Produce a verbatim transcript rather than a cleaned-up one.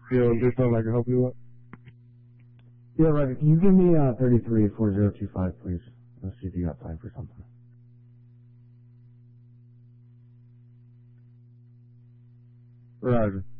Yo, is there something I can help you with? Yeah, right. Can you give me uh, thirty-three four zero two five, please? Let's see if you got time for something. Roger.